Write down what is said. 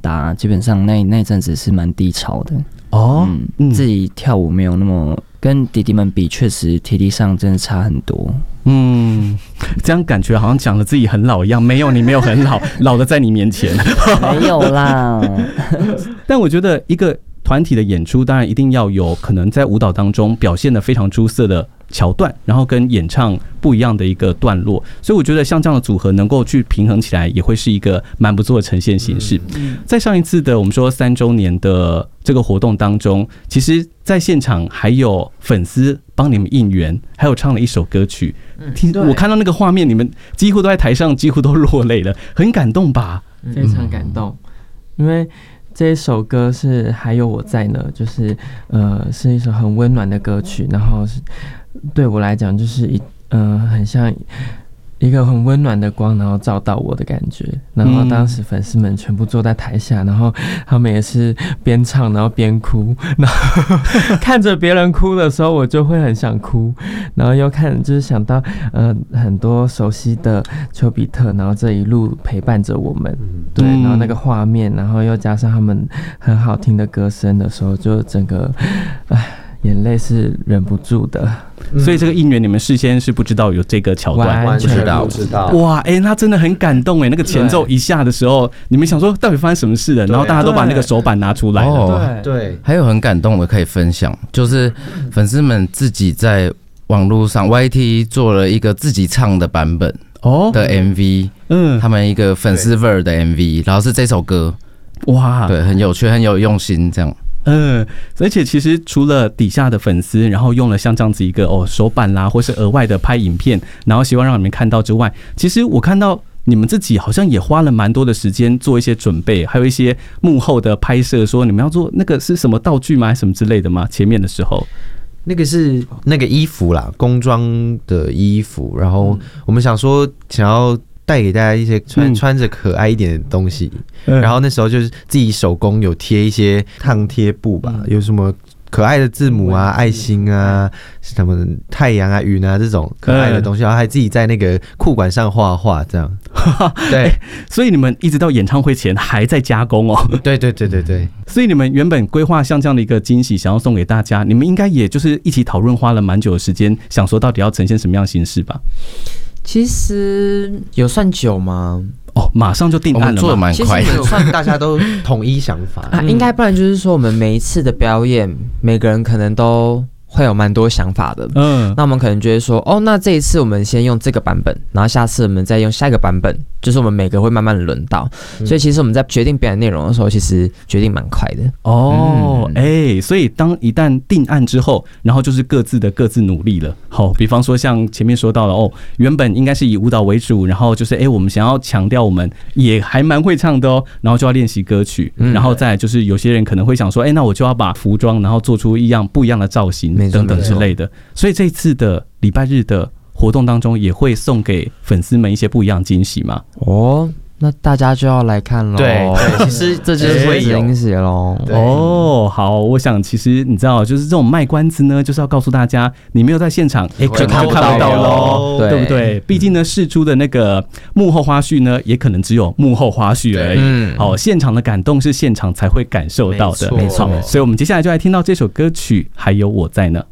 大，基本上那阵子是蛮低潮的哦。 自己跳舞没有那么跟弟弟们比，确实体力上真的差很多。 这样感觉好像讲了自己很老一样，没有，你没有很老，老的在你面前。 没有啦。 但我觉得一个团体的演出，当然一定要有可能在舞蹈当中表现得非常出色的桥段，然后跟演唱不一样的一个段落，所以我觉得像这样的组合能够去平衡起来，也会是一个蛮不错的呈现形式。在上一次的我们说3周年的这个活动当中，其实在现场还有粉丝帮你们应援，还有唱了一首歌曲。我看到那个画面，你们几乎都在台上，几乎都落泪了，很感动吧？ 非常感动，因为这一首歌是还有我在呢，就是是一首很温暖的歌曲，然后是对我来讲就是很像一个很温暖的光，然后照到我的感觉。然后当时粉丝们全部坐在台下，然后他们也是边唱然后边哭，然后看着别人哭的时候，我就会很想哭，然后又就是想到很多熟悉的丘比特，然后这一路陪伴着我们，对，然后那个画面，然后又加上他们很好听的歌声的时候，就整个眼泪是忍不住的。 所以这个应援你们事先是不知道有这个桥段， 完全不知道。 哇，那真的很感动那个前奏一下的时候，你们想说到底发生什么事了？然后大家都把那个手板拿出来了。 对， 还有很感动的可以分享，就是粉丝们自己在网络上 YT 做了一个自己唱的版本的 MV，他们一个粉丝 ver 的 MV， 然后是这首歌，哇，对，很有趣，很有用心这样。 而且其实除了底下的粉丝，然后用了像这样子一个手板啦，或是额外的拍影片，然后希望让你们看到之外，其实我看到你们自己好像也花了蛮多的时间做一些准备，还有一些幕后的拍摄，说你们要做那个是什么道具吗，还是什么之类的吗？前面的时候， 那个是那个衣服啦，工装的衣服，然后我们想要带给大家一些穿着可爱一点的东西，然后那时候就是自己手工有贴一些烫贴布吧，有什么可爱的字母啊、爱心啊、什么太阳啊、云啊这种可爱的东西，然后还自己在那个裤管上画画这样。对， 所以你们一直到演唱会前还在加工哦。 对。 所以你们原本规划像这样的一个惊喜，想要送给大家，你们应该也就是一起讨论，花了蛮久的时间，想说到底要呈现什么样的形式吧？ 其实有算久吗？ 马上就定案了吗？ 做得蛮快的， 其实算大家都统一想法应该，不然就是说我们每一次的表演，每个人可能都会有蛮多想法的。那我们可能觉得说，那这一次我们先用这个版本，然后下次我们再用下一个版本，就是我们每个会慢慢的轮到。所以其实我们在决定表演内容的时候，其实决定蛮快的。 所以当一旦定案之后，然后就是各自努力了。好，比方说像前面说到了原本应该是以舞蹈为主，然后就是我们想要强调我们也还蛮会唱的然后就要练习歌曲，然后再来就是有些人可能会想说，那我就要把服装然后做出不一样的造型等等之类的。所以这次的礼拜日的活动当中，也会送给粉丝们一些不一样的惊喜吗？ 那大家就要来看咯。 对，其实这就是惊喜咯。 好，我想其实你知道，就是这种卖关子呢，就是要告诉大家，你没有在现场，就看不到咯，对不对？毕竟呢，释出的那个幕后花絮呢，也可能只有幕后花絮而已。好，现场的感动是现场才会感受到的， 没错。 所以我们接下来就来听到这首歌曲，还有我在呢。